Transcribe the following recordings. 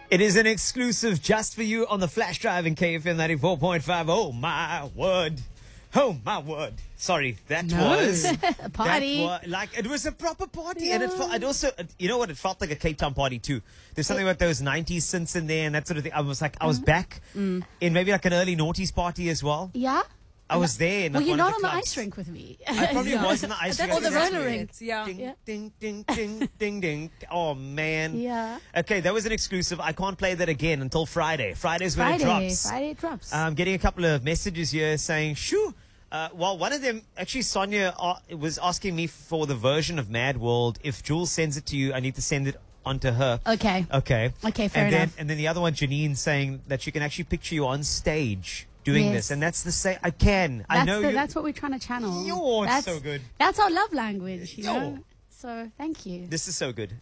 It is an exclusive just for you on the Flash Drive in KFM 94.5. Oh, my word. Oh, my word. Sorry, that was... A party. It was a proper party. Yeah. And it also, you know what, it felt like a Cape Town party too. There's something about those 90s synths in there and that sort of thing. I was back in maybe like an early noughties party as well. Yeah? I was there. In Well, you're one of not the on the clubs. ice rink with me. I probably was in the ice rink. Or the roller rink. Yeah. Ding, ding, ding, ding, ding, ding. Oh, man. Yeah. Okay, that was an exclusive. I can't play that again until Friday. Friday's when it drops. Friday it drops. I'm getting a couple of messages here saying, shoo. Well, one of them, actually, Sonia was asking me for the version of Mad World. If Jules sends it to you, I need to send it onto her. Okay. Okay. Okay, fair enough. And then the other one, Janine, saying that she can actually picture you on stage doing Yes. this. And that's the same. I can. I know you. That's what we're trying to channel. It's so good. That's our love language, you Yo. know? So, thank you. This is so good.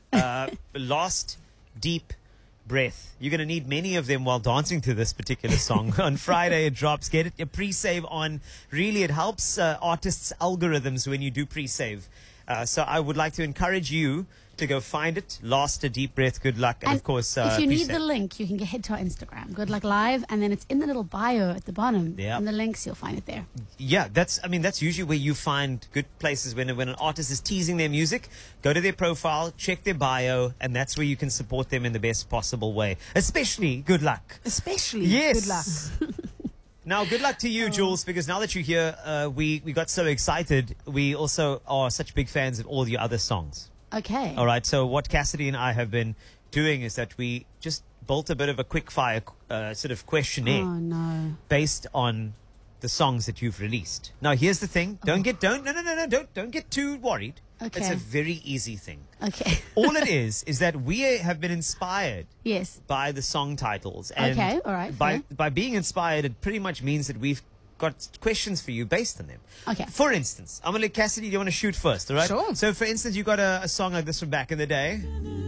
Last deep breath. You're going to need many of them while dancing to this particular song. On Friday it drops. Get it your pre-save on. Really, it helps artists' algorithms when you do pre-save. So I would like to encourage you to go find it. Last a deep breath. Good luck. And of course, if you need pre-save. the link, you can head to our Instagram. Good Luck Live, and then it's in the little bio at the bottom. Yeah. In the links, you'll find it there. Yeah, that's usually where you find good places when an artist is teasing their music. Go to their profile, check their bio, and that's where you can support them in the best possible way. Especially Good Luck. Especially. Yes. Good luck. Now, good luck to you, Jules, because now that you're here, we got so excited. We also are such big fans of all your other songs. Okay. All right, so what Cassidy and I have been doing is that we just built a bit of a quick fire sort of questionnaire Oh, no. based on the songs that you've released. Now, here's the thing. Don't get too worried. Okay. It's a very easy thing. Okay. All it is that we have been inspired Yes. by the song titles. And Okay, all right, fair. by being inspired, it pretty much means that we've got questions for you based on them. Okay. For instance, I'm going to let Cassidy, do you want to shoot first, all right? Sure. So, for instance, you got a song like this from back in the day.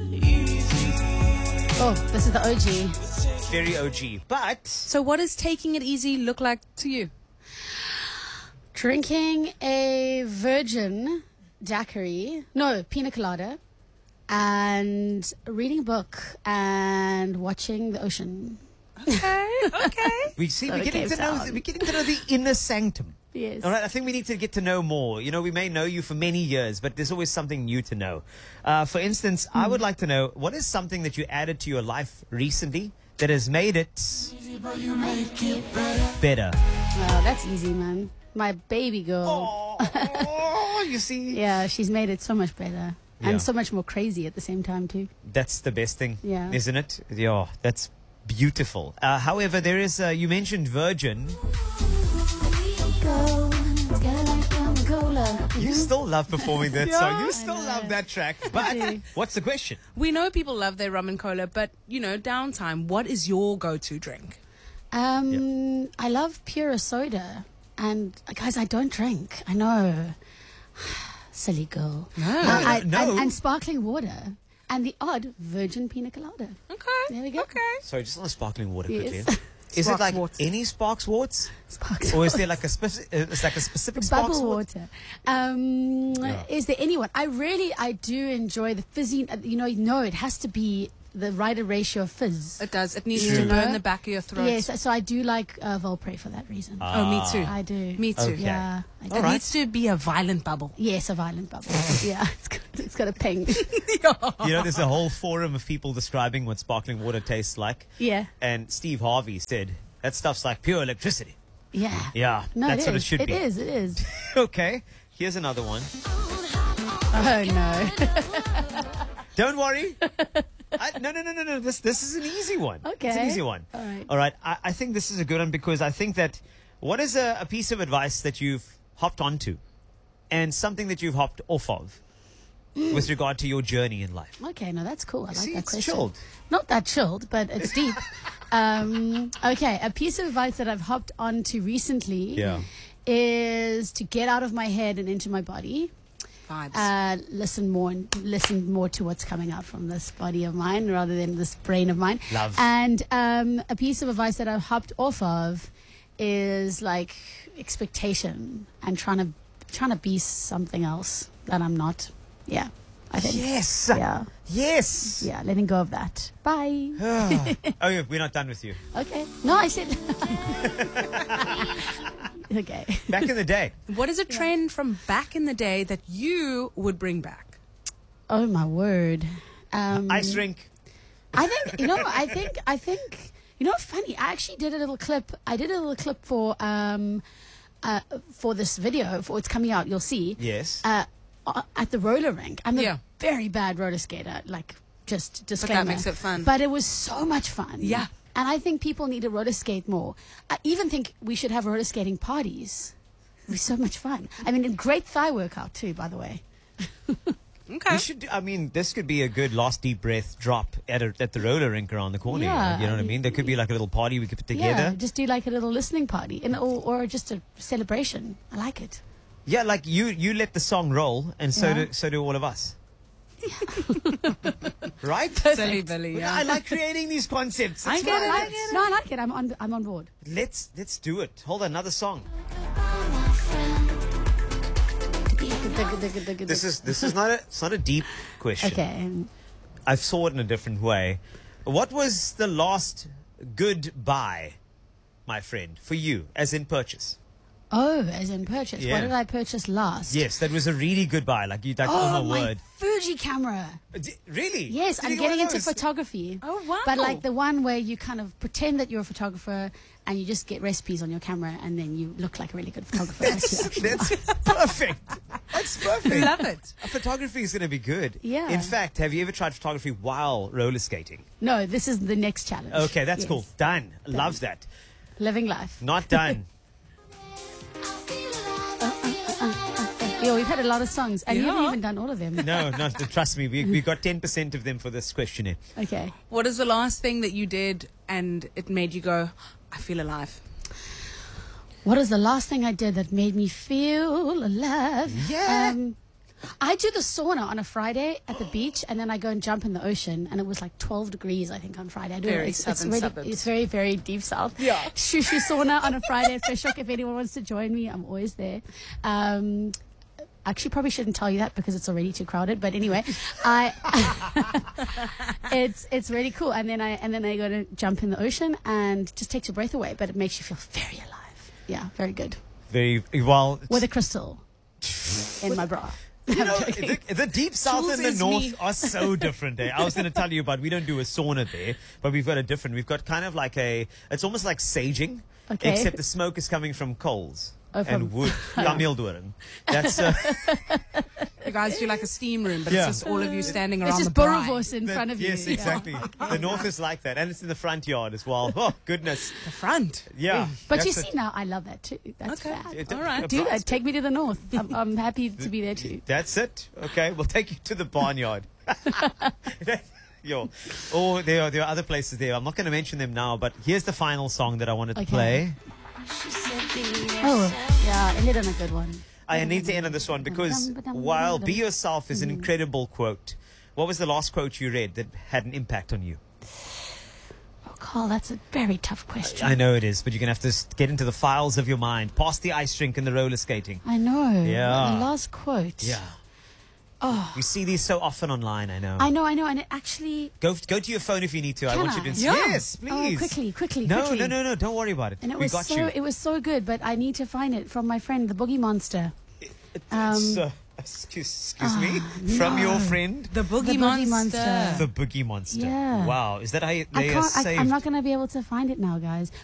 Oh, this is the OG. Very OG. But So what does taking it easy look like to you? Drinking a virgin daiquiri, no, pina colada, and reading a book and watching the ocean. Okay, okay. we see, So we're it getting came to know, down. we're getting to know the inner sanctum. Yes. All right, I think we need to get to know more. You know, we may know you for many years, but there's always something new to know. For instance, I would like to know, what is something that you added to your life recently that has made it better? Oh, that's easy, man. My baby girl. Oh, you see? Yeah, she's made it so much better. Yeah. And so much more crazy at the same time, too. That's the best thing, Yeah. isn't it? Yeah, that's beautiful. However, there is, you mentioned Virgin. You still love performing that song. You still love that track. But do. what's the question? We know people love their rum and cola, but, you know, downtime, what is your go-to drink? I love pure soda. And, guys, I don't drink. I know. Silly girl. No. No. And sparkling water. And the odd virgin pina colada. Okay. There we go. Okay. Sorry, just on the sparkling water Yes. quickly. Is it like Sparks Warts. any Sparks Warts? Sparkling Or is there like a specific Sparks bubble Wart? water. Is there anyone? I do enjoy the fizzy. No, it has to be the right ratio of fizz. It does. It needs True. to burn the back of your throat. Yes, so I do like Volpre for that reason. Oh, me too. I do. Me too. Okay. Yeah. I do. All It right. needs to be a violent bubble. Yes, a violent bubble. Yeah, it's got a ping. You know, there's a whole forum of people describing what sparkling water tastes like. Yeah. And Steve Harvey said, that stuff's like pure electricity. Yeah. Yeah, No, that's what it is. should be. It is. Okay, here's another one. Oh, no. Don't worry. No. This is an easy one. It's an Okay. easy one. All right. I think this is a good one because I think that what is a piece of advice that you've hopped onto and something that you've hopped off of with regard to your journey in life? Okay, no, that's cool. I like See, that it's question. chilled. Not that chilled, but it's deep. Okay, a piece of advice that I've hopped onto recently is to get out of my head and into my body. Vibes. Listen more to what's coming out from this body of mine rather than this brain of mine. Love. And a piece of advice that I've hopped off of is like expectation and trying to be something else that I'm not. Yeah. I think. Yes. Yeah. Yes. Yeah, letting go of that. Bye. Oh, yeah, we're not done with you. Okay. No, I said. Okay. Back in the day. What is a trend from back in the day that you would bring back? Oh my word. Ice rink. I think funny. I actually did a little clip. I did a little clip for this video. For it's coming out. You'll see. Yes. At the roller rink. I'm a Yeah. very bad roller skater. Like, just disclaimer. that makes it fun. But it was so much fun. Yeah. And I think people need to roller skate more. I even think we should have roller skating parties. It was so much fun. I mean, a great thigh workout too, by the way. Okay. We should. I mean, this could be a good last deep breath drop at the roller rink around the corner. Yeah. You know what I mean? There could be like a little party we could put together. Yeah, just do like a little listening party, or just a celebration. I like it. Yeah, like you let the song roll, and so Yeah. do all of us. Right? Silly Billy, yeah. I like creating these concepts. I It's get fun. it. No, I like it. I'm on board. Let's do it. Hold on, another song. This is not it's not a deep question. Okay. I saw it in a different way. What was the last good buy, my friend, for you, as in purchase? Oh, as in purchase. Yeah. What did I purchase last? Yes, that was a really good buy. Like you, like, Oh, my my word. Fuji camera. Really? Yes, Did I'm you get one getting of into those? photography. Oh, wow. But like the one where you kind of pretend that you're a photographer and you just get recipes on your camera and then you look like a really good photographer. That's perfect. That's perfect. Love it. Photography is going to be good. Yeah. In fact, have you ever tried photography while roller skating? No, this is the next challenge. Okay, that's Yes. cool. Done. Love that. Living life. Not done. Yeah, we've had a lot of songs and you haven't Yeah. even done all of them. No, trust me. We got 10% of them for this questionnaire. Okay. What is the last thing that you did and it made you go, I feel alive? What is the last thing I did that made me feel alive? Yeah. I do the sauna on a Friday at the beach, and then I go and jump in the ocean, and it was like 12 degrees, I think, on Friday. I do Very it's southern really, suburbs. it's very, very deep south. Yeah. Shushu sauna on a Friday at Fishhook. If anyone wants to join me, I'm always there. Actually, probably shouldn't tell you that because it's already too crowded. But anyway, it's really cool. And then I go to jump in the ocean, and just takes your breath away, but it makes you feel very alive. Yeah, very good. Very well. With a crystal in my bra. You know, I'm joking. the deep south Jules and the is north me. are so different. I was going to tell you about, we don't do a sauna there, but we've got a different, we've got kind of like it's almost like saging, Okay. except the smoke is coming from coals Oh, and from- wood. Kameeldoorn. That's, You guys do like a steam room, but Yeah. it's just all of you standing around It's the just brine. Boerewors in front of you. yes, Yeah. exactly. The north is like that, and it's in the front yard as well. Oh, goodness. The front. Yeah. But you that's see now, I love that too. That's Okay. fab. All right. Do that. Take me to the north. I'm happy to be there too. That's it. Okay, we'll take you to the barnyard. Yo. Oh, there are other places there. I'm not going to mention them now, but here's the final song that I wanted to Okay. play. Oh, yeah, ended on a good one. I need to end on this one because while Be Yourself is an incredible quote, what was the last quote you read that had an impact on you? Oh, Carl, that's a very tough question. I know it is, but you're going to have to get into the files of your mind, past the ice rink and the roller skating. I know. Yeah. The last quote. Yeah. Oh. We see these so often online, I know. I know, and it actually. Go to your phone if you need to. I Can want you I? to... Yeah. Yes, Oh, please. quickly. No, don't worry about it. And it we was got so you. it was so good, but I need to find it from my friend, the Boogie Monster. Excuse me? From your friend? The Boogie, The Boogie Monster. Monster. The Boogie Monster. Yeah. Wow. Is that how I they are can't. saved? I'm not going to be able to find it now, guys.